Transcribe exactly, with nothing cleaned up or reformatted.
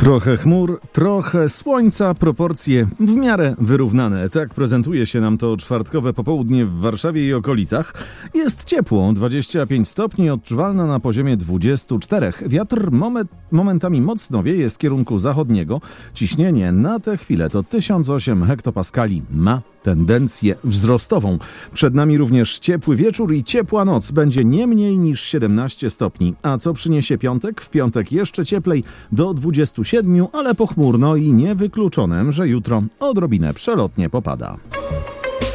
Trochę chmur, trochę słońca, proporcje w miarę wyrównane. Tak prezentuje się nam to czwartkowe popołudnie w Warszawie i okolicach. Jest ciepło, dwadzieścia pięć stopni, odczuwalna na poziomie dwadzieścia cztery. Wiatr moment, momentami mocno wieje z kierunku zachodniego. Ciśnienie na tę chwilę to tysiąc osiem hektopaskali. Ma tendencję wzrostową. Przed nami również ciepły wieczór i ciepła noc. Będzie nie mniej niż siedemnaście stopni. A co przyniesie piątek? W piątek jeszcze cieplej do dwudziestu siedmiu, ale pochmurno i niewykluczone, że jutro odrobinę przelotnie popada.